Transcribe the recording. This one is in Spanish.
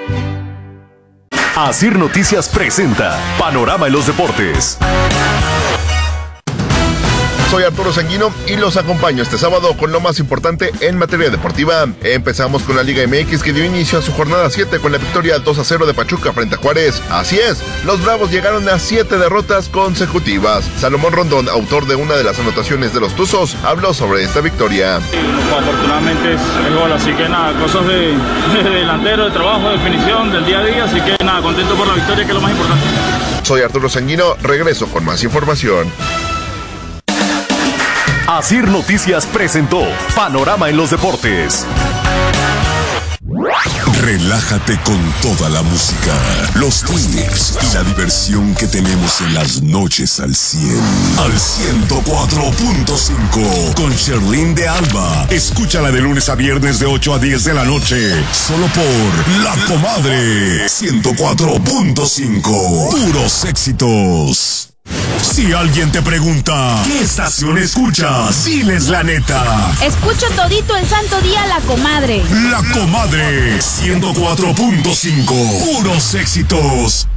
Asir Noticias presenta Panorama en los Deportes. Soy Arturo Sanguino y los acompaño este sábado con lo más importante en materia deportiva. Empezamos con la Liga MX, que dio inicio a su jornada 7 con la victoria 2-0 de Pachuca frente a Juárez. Así es, los Bravos llegaron a 7 derrotas consecutivas. Salomón Rondón, autor de una de las anotaciones de los Tuzos, habló sobre esta victoria. Afortunadamente es gol, así que nada, cosas de delantero, de trabajo, de definición, del día a día, así que nada, contento por la victoria, que es lo más importante. Soy Arturo Sanguino, regreso con más información. Asir Noticias presentó Panorama en los Deportes. Relájate con toda la música, los tips y la diversión que tenemos en las noches al 100. Al 104.5 con Sherlyn de Alba. Escúchala de lunes a viernes de 8 a 10 de la noche. Solo por La Comadre. 104.5. Puros éxitos. Si alguien te pregunta, ¿qué estación escuchas? Diles la neta. Escucho todito el santo día La Comadre. La Comadre, 104.5. Puros éxitos.